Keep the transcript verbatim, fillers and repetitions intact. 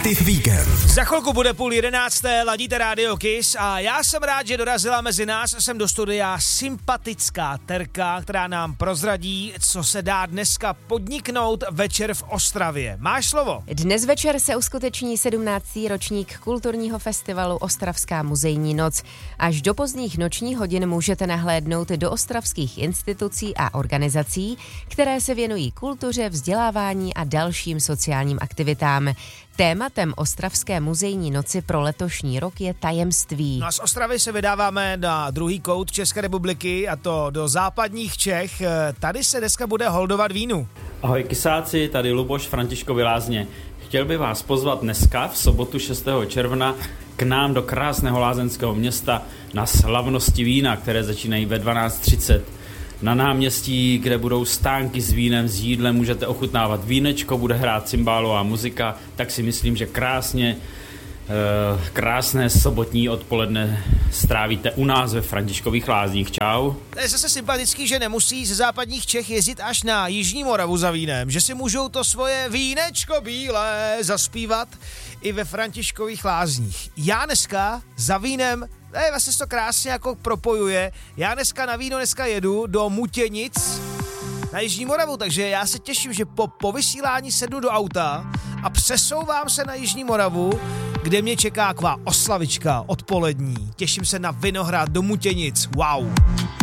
Aktiv víkend. Za chvilku bude půl jedenácté, ladíte Radio Kiss a já jsem rád, že dorazila mezi nás sem do studia sympatická Terka, která nám prozradí, co se dá dneska podniknout večer v Ostravě. Máš slovo? Dnes večer se uskuteční sedmnáctý ročník kulturního festivalu Ostravská muzejní noc. Až do pozdních nočních hodin můžete nahlédnout do ostravských institucí a organizací, které se věnují kultuře, vzdělávání a dalším sociálním aktivitám. Tématem Ostravské muzejní noci pro letošní rok je tajemství. No a z Ostravy se vydáváme na druhý kout České republiky, a to do západních Čech. Tady se dneska bude holdovat vínu. Ahoj kysáci, tady Luboš Františkovy Lázně. Chtěl bych vás pozvat dneska v sobotu šestého června k nám do krásného lázeňského města na slavnosti vína, které začínají ve dvanáct třicet. Na náměstí, kde budou stánky s vínem, s jídlem, můžete ochutnávat vínečko, bude hrát cymbálová muzika, tak si myslím, že krásně, krásné sobotní odpoledne strávíte u nás ve Františkových Lázních. Čau. To je zase sympatický, že nemusí ze západních Čech jezdit až na Jižní Moravu za vínem, že si můžou to svoje vínečko bílé zaspívat i ve Františkových Lázních. Já dneska za vínem, ne, vlastně to krásně jako propojuje, já dneska na víno dneska jedu do Mutěnic na Jižní Moravu, takže já se těším, že po, po vysílání sednu do auta a přesouvám se na Jižní Moravu, kde mě čeká taková oslavička odpolední. Těším se na Vinohrad do Mutěnic. Wow.